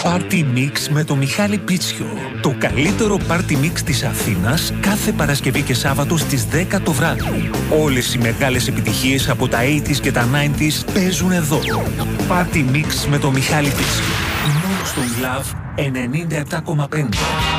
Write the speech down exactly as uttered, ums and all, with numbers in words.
Party Mix με το Μιχάλη Πίτσιο. Το καλύτερο Party Mix της Αθήνας κάθε Παρασκευή και Σάββατο στις δέκα το βράδυ. Όλες οι μεγάλες επιτυχίες από τα ογδόντα και τα ενενήντα παίζουν εδώ. Party Mix με το Μιχάλη Πίτσιο. Μόνο στο Love ενενήντα επτά κόμμα πέντε.